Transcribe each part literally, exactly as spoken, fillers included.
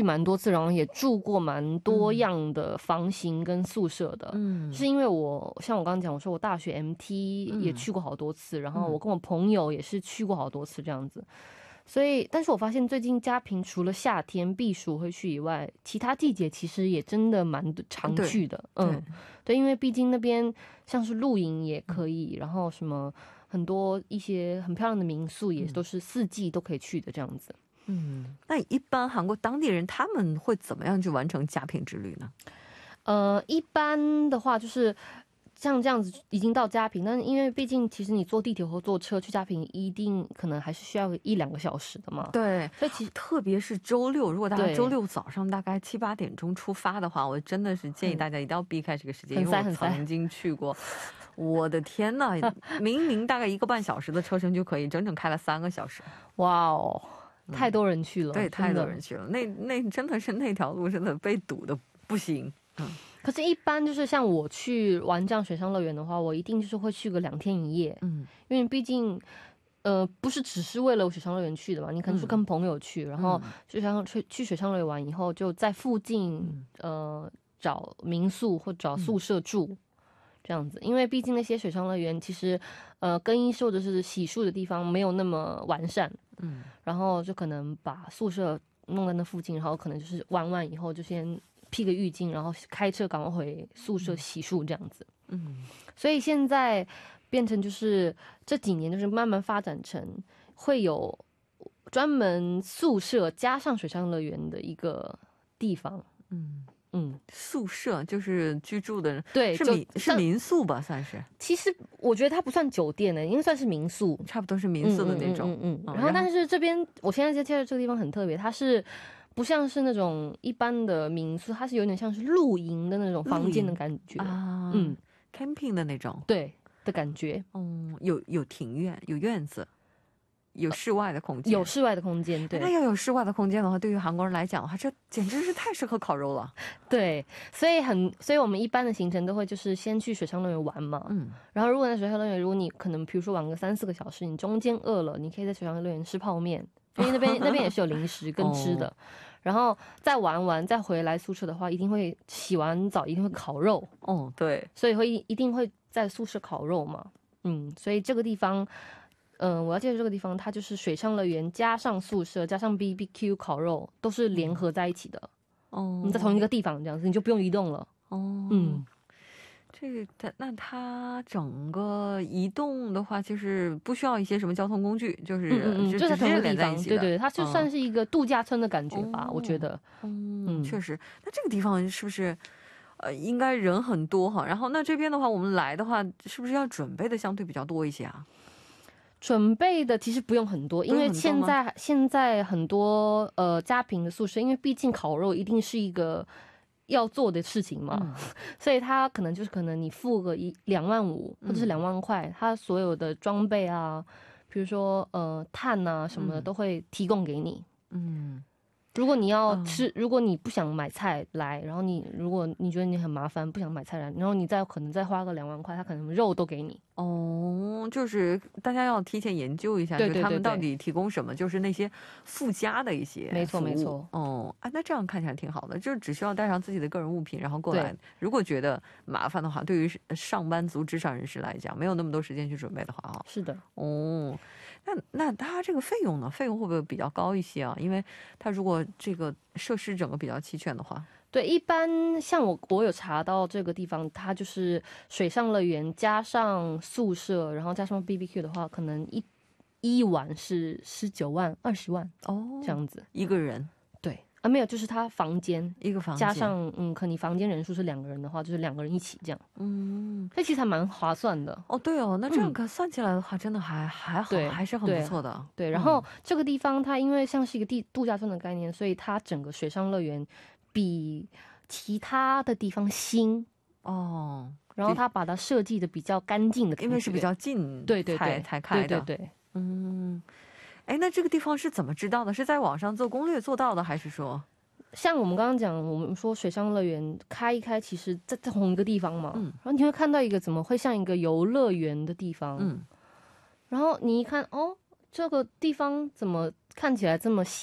蛮多次，然后也住过蛮多样的房型跟宿舍的。嗯，是因为我像我刚刚讲，我说我大学 M T 也去过好多次，嗯、然后我跟我朋友也是去过好多次这样子。所以，但是我发现最近嘉平除了夏天避暑会去以外，其他季节其实也真的蛮常去的。嗯，对，因为毕竟那边像是露营也可以，然后什么很多一些很漂亮的民宿也都是四季都可以去的这样子。 嗯，那一般韩国当地人他们会怎么样去完成嘉平之旅呢？ 呃，一般的话就是。像这样子已经到嘉平，但是因为毕竟其实你坐地铁或坐车去嘉平，一定可能还是需要一两个小时的嘛。 对，所以其实特别是周六，如果大家周六早上大概七八点钟出发的话，我真的是建议大家一定要避开这个时间，因为我曾经去过，我的天呐，明明大概一个半小时的车程就可以，整整开了三个小时。 哇哦，太多人去了， 嗯、对，太多人去了，那那真的是那条路真的被堵的不行。嗯。 可是，一般就是像我去玩这样水上乐园的话，我一定就是会去个两天一夜，嗯，因为毕竟，呃，不是只是为了水上乐园去的嘛，你可能是跟朋友去，嗯、然后水上去去水上乐园玩以后，就在附近、嗯、呃找民宿或找宿舍住，嗯、这样子，因为毕竟那些水上乐园其实，呃，更衣室或者是洗漱的地方没有那么完善，嗯，然后就可能把宿舍弄在那附近，然后可能就是玩完以后就先。披个浴巾，然后开车赶快回宿舍洗漱这样子。嗯，所以现在变成就是这几年就是慢慢发展成会有专门宿舍加上水上乐园的一个地方。 嗯嗯，宿舍就是居住的人，对，是民是民宿吧，算是。 其实我觉得它不算酒店呢，应该算是民宿， 差不多是民宿的那种。 嗯 嗯, 嗯, 嗯, 嗯。然后，但是这边我现在介绍的这个地方很特别，它是。不像是那种一般的民宿，它是有点像是露营的那种房间的感觉啊，嗯 ，camping 的那种， 对的感觉。 嗯，有有庭院，有院子，有室外的空间， 有室外的空间。对， 那要有室外的空间的话，对于韩国人来讲的话，这简直是太适合烤肉了。 对，所以很，所以我们一般的行程都会就是先去水上乐园玩嘛，嗯，然后如果在水上乐园，如果你可能比如说玩个三四个小时，你中间饿了，你可以在水上乐园吃泡面。因为那边那边也是有零食跟吃的，哦、然后再玩完再回来宿舍的话，一定会洗完澡一定会烤肉。 哦，对， 所以会一定会在宿舍烤肉嘛。嗯，所以这个地方，嗯、呃，我要介绍这个地方，它就是水上乐园加上宿舍加上 B B Q 烤肉都是联合在一起的。哦，你在同一个地方这样子，你就不用移动了。哦，嗯。 这个它那它整个移动的话，就是不需要一些什么交通工具，就是嗯嗯，就在同一个地方，对对，它就算是一个度假村的感觉吧， 哦、 我觉得。 嗯，确实。那这个地方是不是呃应该人很多哈？然后那这边的话，我们来的话，是不是要准备的相对比较多一些啊？ 准备的其实不用很多，因为现在现在很多呃家庭的宿舍，因为毕竟烤肉一定是一个。要做的事情嘛、嗯，所以他可能就是可能你付个一两万五或者是两万块，他所有的装备啊，比如说呃炭啊什么的都会提供给你。嗯，如果你要吃，嗯、如果你不想买菜来，然后你如果你觉得你很麻烦，不想买菜来，然后你再可能再花个两万块，他可能肉都给你。 哦，就是大家要提前研究一下，对对对对，就他们到底提供什么，就是那些附加的一些， 没错没错。 哦，啊，那这样看起来挺好的，就只需要带上自己的个人物品，然后过来。如果觉得麻烦的话，对于上班族、职场人士来讲，没有那么多时间去准备的话啊， 是的。 哦，那那它这个费用呢？费用会不会比较高一些啊？因为它如果这个设施整个比较齐全的话。 对，一般像我，我有查到这个地方，它就是水上乐园加上宿舍，然后加上 B B Q 的话，可能一一晚是十九万、二十万哦，这样子一个人。 对啊，没有，就是他房间一个房间加上嗯，可你房间人数是两个人的话，就是两个人一起这样。嗯，这其实还蛮划算的哦。对哦，那这样可算起来的话，嗯、真的还还好，还是很不错的。 对，对然后、嗯、这个地方它因为像是一个地度假村的概念，所以它整个水上乐园。比其他的地方新哦，然后他把它设计的比较干净的感觉， 因为是比较近， 对对对， 才开的， 对对对， 嗯，哎，那这个地方是怎么知道的？是在网上做攻略做到的，还是说， 像我们刚刚讲，我们说水上乐园开一开，其实在同一个地方嘛，嗯，然后你会看到一个怎么会像一个游乐园的地方，嗯，然后你一看，哦，这个地方怎么看起来这么新？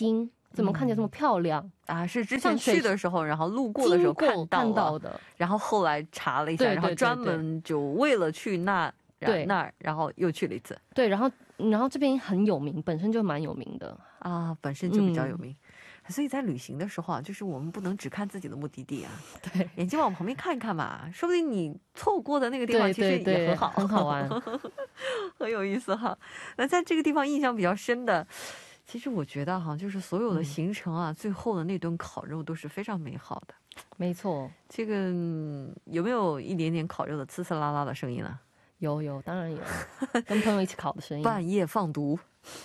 怎么看起来这么漂亮啊？是之前去的时候，然后路过的时候看到看到的， 然后后来查了一下，然后专门就为了去那那儿，然后又去了一次。 对，然后然后这边很有名，本身就蛮有名的啊，本身就比较有名。所以在旅行的时候啊，就是我们不能只看自己的目的地啊， 对， 眼睛往旁边看一看嘛，说不定你错过的那个地方其实也很好， 很好玩， 很有意思哈。那在这个地方印象比较深的，其实我觉得哈，就是所有的行程啊，嗯、最后的那顿烤肉都是非常美好的。 没错， 这个有没有一点点烤肉的呲呲啦啦的声音呢？ 有有，当然有，跟朋友一起烤的声音， 半夜放毒。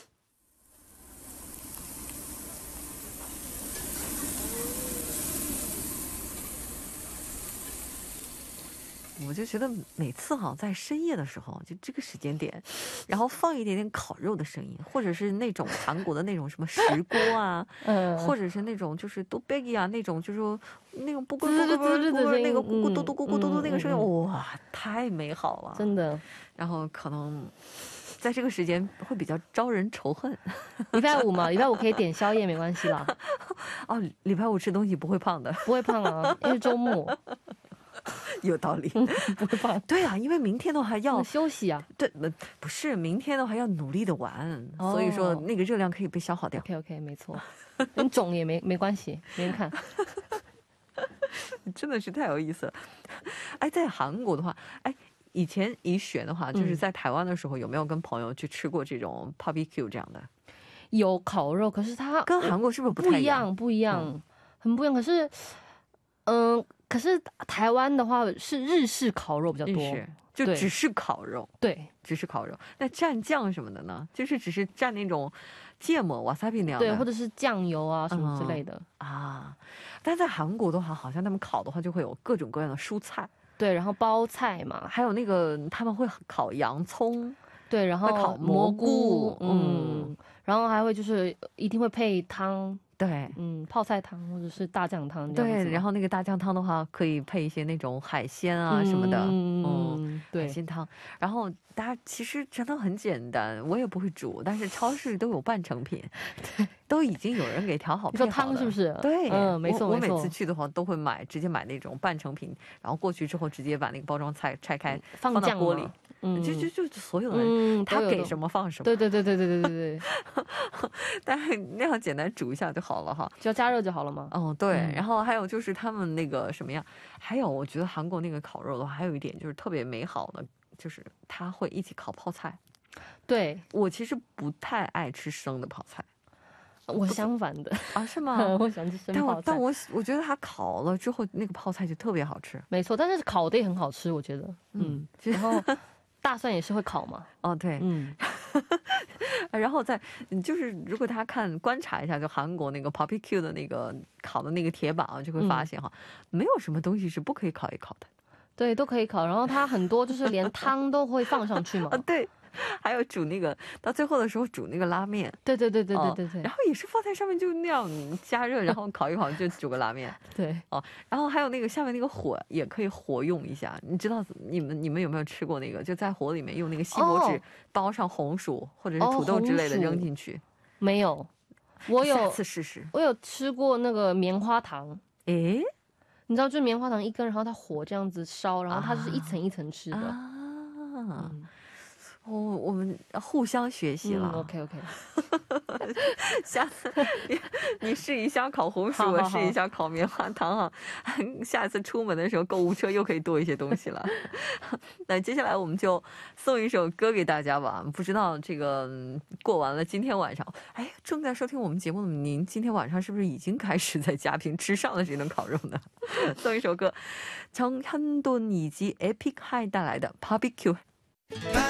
我就觉得每次哈，在深夜的时候，就这个时间点，然后放一点点烤肉的声音，或者是那种韩国的那种什么石锅啊，嗯，或者是那种就是嘟贝吉啊那种，就是说那种咕咕咕咕咕咕那个咕咕嘟嘟咕咕嘟嘟那个声音，哇，太美好了， 真的。 然后可能在这个时间会比较招人仇恨。 礼拜五嘛，礼拜五可以点宵夜，没关系啦。 哦，礼拜五吃东西不会胖的， 不会胖啊，因为周末。 有道理， 不会胖。 对啊，因为明天的话要休息啊。 对，不不是明天的话要努力的玩，哦、所以说那个热量可以被消耗掉。 OK OK， 没错，你肿也没没关系，没人看。 真的是太有意思了。哎，在韩国的话，哎，以前以选的话，就是在台湾的时候，有没有跟朋友去吃过这种 barbecue 这样的？ 有烤肉，可是它跟韩国是不是不太一样？不一样，嗯、很不一样。可是，嗯、呃。可是台湾的话是日式烤肉比较多， 就只是烤肉， 对， 只是烤肉。那蘸酱什么的呢？就是只是蘸那种芥末、wasabi 那样的， 对，或者是酱油啊什么之类的、 嗯、啊。但在韩国的话，好像他们烤的话就会有各种各样的蔬菜， 对，然后包菜嘛， 还有那个他们会烤洋葱， 对，然后烤蘑菇， 嗯，嗯然后还会就是一定会配汤。 对， 嗯，泡菜汤或者是大酱汤。 对，然后那个大酱汤的话，可以配一些那种海鲜啊什么的， 嗯，嗯对， 海鲜汤。然后大家其实真的很简单，我也不会煮，但是超市都有半成品，对，都已经有人给调好配好的。 你说汤是不是？ 对， 嗯，没错我。我每次去的话都会买，直接买那种半成品，然后过去之后直接把那个包装菜拆开， 放到锅里。 嗯， 就就就所有的人， 嗯、 他给什么放什么。 对对对对对对对对。 但是那样简单煮一下就好了哈， 只要加热就好了吗？ 哦，对。嗯、然后还有就是他们那个什么样，还有我觉得韩国那个烤肉的话，还有一点就是特别美好的，就是他会一起烤泡菜。 对， 我其实不太爱吃生的泡菜。 我相反的啊，是吗？ 我喜欢吃生泡菜， 但我我觉得它烤了之后，那个泡菜就特别好吃。 没错，但是烤的也很好吃，我觉得。嗯，然后大蒜也是会烤嘛。 哦，对， 嗯。 然后再就是如果大家看观察一下，就韩国那个 barbecue 的那个烤的那个铁板啊，就会发现哈，嗯、没有什么东西是不可以烤一烤的。 对，都可以烤。然后它很多就是连汤都会放上去嘛。 啊，对。还有煮那个，到最后的时候煮那个拉面， 对对对对对对对、 哦，然后也是放在上面就那样加热，然后烤一烤就煮个拉面， 对哦，然后还有那个下面那个火也可以活用一下，你知道你们你们有没有吃过那个？就在火里面用那个锡箔纸包上红薯、哦、或者是土豆之类的扔进去？ 没有，我有下次試試。 我有吃过那个棉花糖， 誒， 你知道，就是棉花糖一根，然後它火這樣子燒，然後它就是一層一層吃的。 啊，嗯哦，我们互相学习了。 嗯、OK OK， 下次你你试一下烤红薯，我试一下烤棉花糖哈。下次出门的时候，购物车又可以多一些东西了。那接下来我们就送一首歌给大家吧。不知道这个过完了今天晚上，哎，正在收听我们节目的您，今天晚上是不是已经开始在家庭吃上了这顿烤肉呢？送一首歌，정현돈以及 Epic High 带来的 Barbecue。